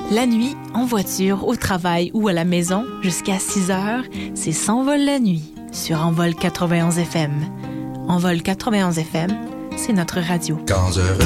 La nuit, en voiture, au travail ou à la maison, jusqu'à 6 heures, c'est S'envole la nuit sur Envol 91 FM. Envol 91 FM, c'est notre radio. Quand je